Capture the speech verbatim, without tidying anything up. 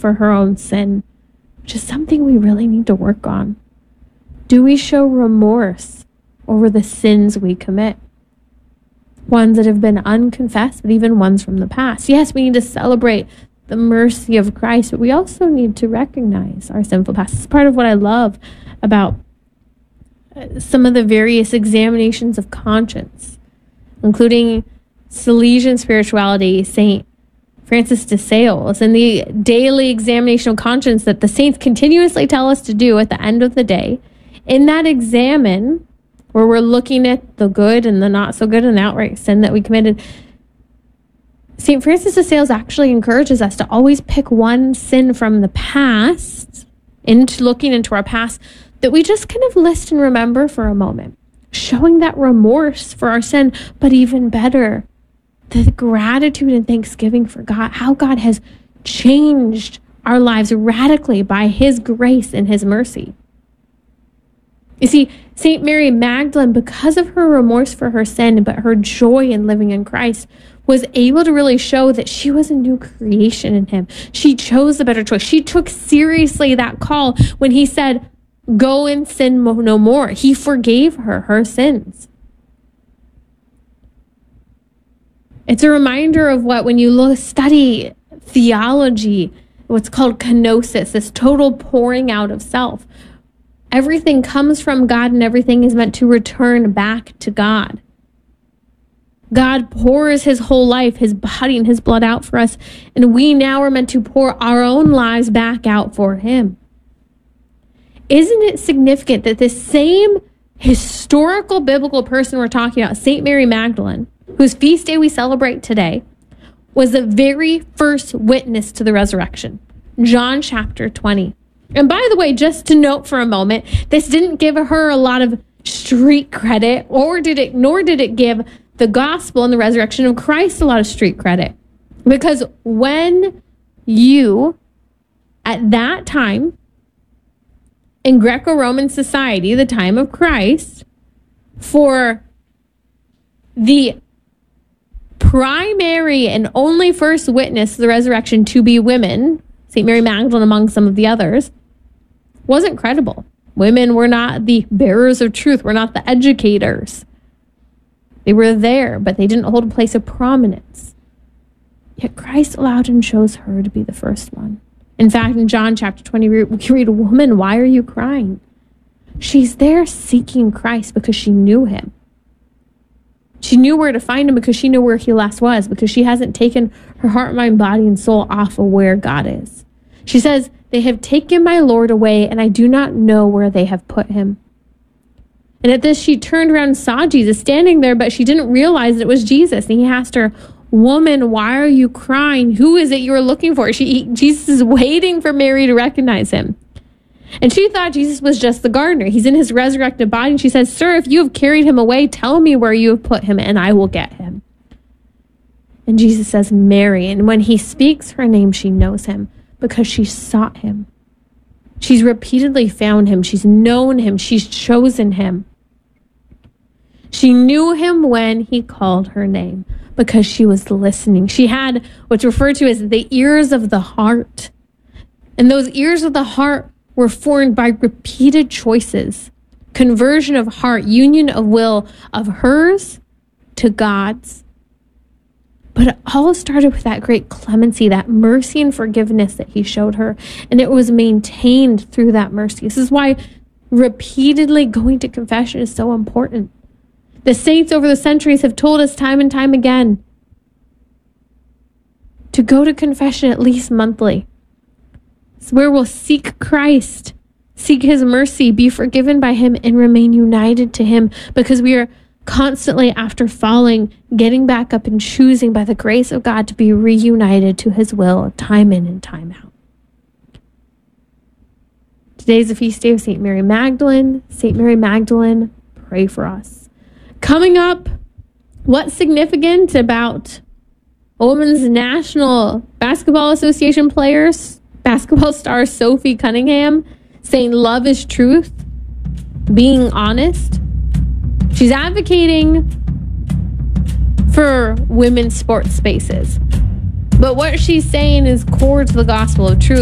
for her own sin, which is something we really need to work on. Do we show remorse over the sins we commit? Ones that have been unconfessed, but even ones from the past. Yes, we need to celebrate the mercy of Christ, but we also need to recognize our sinful past. It's part of what I love about some of the various examinations of conscience, including Salesian spirituality, Saint Francis de Sales, and the daily examination of conscience that the saints continuously tell us to do at the end of the day. In that examine, where we're looking at the good and the not so good and the outright sin that we committed, Saint Francis de Sales actually encourages us to always pick one sin from the past, into looking into our past, that we just kind of list and remember for a moment, showing that remorse for our sin, but even better, the gratitude and thanksgiving for God, how God has changed our lives radically by his grace and his mercy. You see, Saint Mary Magdalene, because of her remorse for her sin, but her joy in living in Christ, was able to really show that she was a new creation in him. She chose the better choice. She took seriously that call when he said, go and sin no more. He forgave her her sins. It's a reminder of what, when you look, study theology, what's called kenosis, this total pouring out of self. Everything comes from God and everything is meant to return back to God. God pours his whole life, his body and his blood out for us, and we now are meant to pour our own lives back out for him. Isn't it significant that this same historical biblical person we're talking about, Saint Mary Magdalene, whose feast day we celebrate today, was the very first witness to the resurrection? John chapter twenty. And by the way, just to note for a moment, this didn't give her a lot of street credit, or did it, nor did it give the gospel and the resurrection of Christ a lot of street credit. Because when you, at that time, in Greco-Roman society, the time of Christ, for the primary and only first witness of the resurrection to be women, Saint Mary Magdalene among some of the others, wasn't credible. Women were not the bearers of truth, were not the educators. They were there, but they didn't hold a place of prominence. Yet Christ allowed and chose her to be the first one. In fact, in John chapter twenty, we read, "Woman, why are you crying?" She's there seeking Christ because she knew him. She knew where to find him because she knew where he last was, because she hasn't taken her heart, mind, body, and soul off of where God is. She says, "They have taken my Lord away, and I do not know where they have put him." And at this, she turned around and saw Jesus standing there, but she didn't realize it was Jesus. And he asked her, "Woman, why are you crying? Who is it you are looking for?" She, Jesus is waiting for Mary to recognize him. And she thought Jesus was just the gardener. He's in his resurrected body. And she says, "Sir, if you have carried him away, tell me where you have put him, and I will get him." And Jesus says, "Mary." And when he speaks her name, she knows him because she sought him. She's repeatedly found him. She's known him. She's chosen him. She knew him when he called her name because she was listening. She had what's referred to as the ears of the heart. And those ears of the heart were formed by repeated choices, conversion of heart, union of will of hers to God's. But it all started with that great clemency, that mercy and forgiveness that he showed her. And it was maintained through that mercy. This is why repeatedly going to confession is so important. The saints over the centuries have told us time and time again to go to confession at least monthly. It's where we'll seek Christ, seek his mercy, be forgiven by him, and remain united to him, because we are constantly, after falling, getting back up and choosing by the grace of God to be reunited to his will time in and time out. Today's the feast day of Saint Mary Magdalene. Saint Mary Magdalene, pray for us. Coming up, what's significant about Women's National Basketball Association players, basketball star Sophie Cunningham, saying love is truth, being honest. She's advocating for women's sports spaces. But what she's saying is core to the gospel of truth.